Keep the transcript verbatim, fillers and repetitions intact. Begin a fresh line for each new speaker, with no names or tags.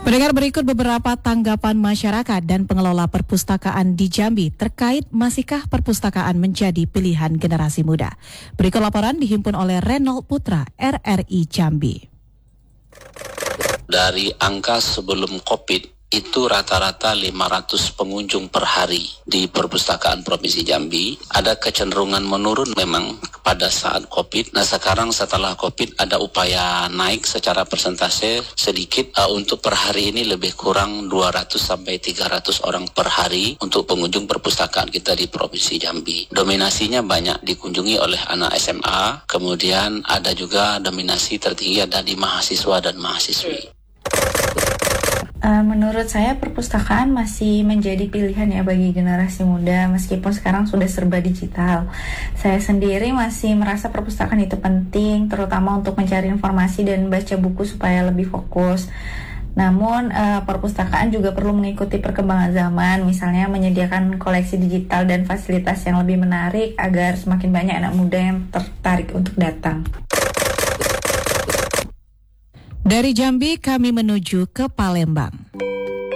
Pendengar, berikut beberapa tanggapan masyarakat dan pengelola perpustakaan di Jambi terkait masihkah perpustakaan menjadi pilihan generasi muda. Berikut laporan dihimpun oleh Renold Putra, R R I Jambi.
Dari angka sebelum COVID itu rata-rata lima ratus pengunjung per hari di perpustakaan Provinsi Jambi. Ada kecenderungan menurun memang pada saat COVID. Nah, sekarang setelah COVID ada upaya naik secara persentase sedikit. Uh, untuk per hari ini lebih kurang dua ratus sampai tiga ratus orang per hari untuk pengunjung perpustakaan kita di Provinsi Jambi. Dominasinya banyak dikunjungi oleh anak S M A, kemudian ada juga dominasi tertinggi ada di mahasiswa dan mahasiswi.
Uh, menurut saya perpustakaan masih menjadi pilihan ya bagi generasi muda meskipun sekarang sudah serba digital. Saya sendiri masih merasa perpustakaan itu penting, terutama untuk mencari informasi dan baca buku supaya lebih fokus. Namun uh, perpustakaan juga perlu mengikuti perkembangan zaman, misalnya menyediakan koleksi digital dan fasilitas yang lebih menarik agar semakin banyak anak muda yang tertarik untuk datang.
Dari Jambi kami menuju ke Palembang.